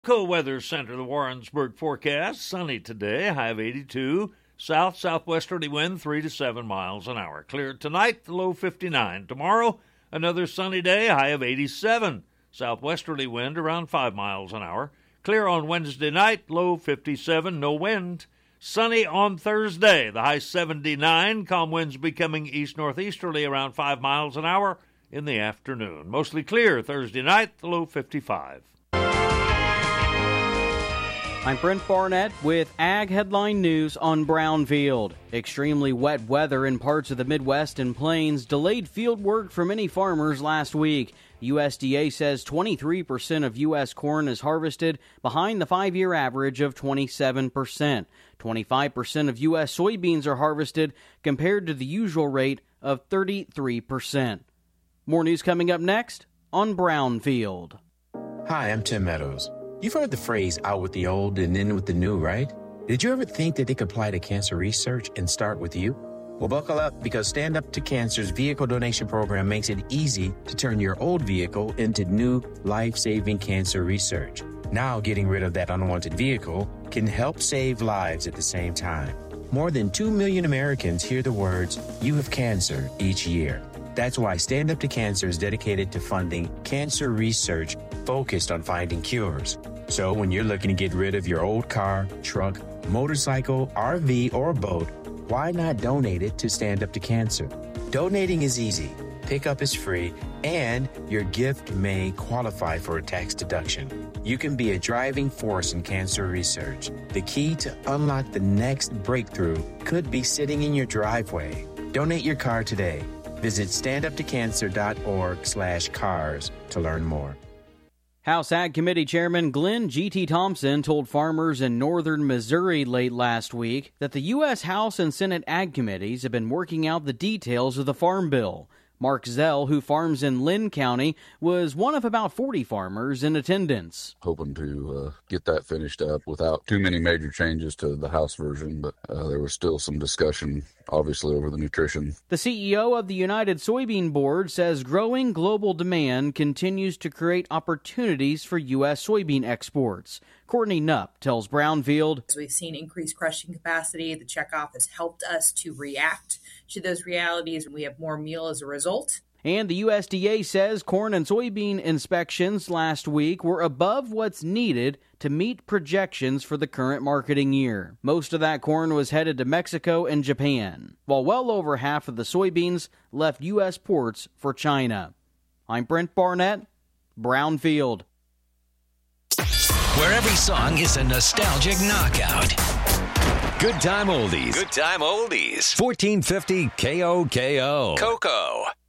Cold Weather Center, the Warrensburg forecast. Sunny today, high of 82. Southwesterly wind 3 to 7 miles an hour. Clear tonight, the low 59. Tomorrow, another sunny day, high of 87. Southwesterly wind around 5 miles an hour. Clear on Wednesday night, low 57, no wind. Sunny on Thursday, the high 79. Calm winds becoming east-northeasterly around 5 miles an hour in the afternoon. Mostly clear Thursday night, the low 55. I'm Brent Barnett with Ag Headline News on Brownfield. Extremely wet weather in parts of the Midwest and Plains delayed field work for many farmers last week. USDA says 23% of U.S. corn is harvested, behind the 5-year average of 27%. 25% of U.S. soybeans are harvested, compared to the usual rate of 33%. More news coming up next on Brownfield. Hi, I'm Tim Meadows. You've heard the phrase out with the old and in with the new, right? Did you ever think that they could apply to cancer research and start with you? Well, buckle up, because Stand Up to Cancer's vehicle donation program makes it easy to turn your old vehicle into new life-saving cancer research. Now, getting rid of that unwanted vehicle can help save lives at the same time. More than 2 million Americans hear the words, "You have cancer," each year. That's why Stand Up to Cancer is dedicated to funding cancer research focused on finding cures. So when you're looking to get rid of your old car, truck, motorcycle, RV, or boat, why not donate it to Stand Up to Cancer? Donating is easy, pickup is free, and your gift may qualify for a tax deduction. You can be a driving force in cancer research. The key to unlock the next breakthrough could be sitting in your driveway. Donate your car today. Visit standuptocancer.org/cars to learn more. House Ag Committee Chairman Glenn G.T. Thompson told farmers in northern Missouri late last week that the U.S. House and Senate Ag Committees have been working out the details of the Farm Bill. Mark Zell, who farms in Linn County, was one of about 40 farmers in attendance. Hoping to get that finished up without too many major changes to the House version, but there was still some discussion, obviously, over the nutrition. The CEO of the United Soybean Board says growing global demand continues to create opportunities for U.S. soybean exports. Courtney Knupp tells Brownfield. As we've seen increased crushing capacity, the checkoff has helped us to react to those realities, and we have more meal as a result. And the USDA says corn and soybean inspections last week were above what's needed to meet projections for the current marketing year. Most of that corn was headed to Mexico and Japan, while well over half of the soybeans left U.S. ports for China. I'm Brent Barnett, Brownfield. Where every song is a nostalgic knockout. Good time oldies. Good time oldies. 1450 KOKO. Coco.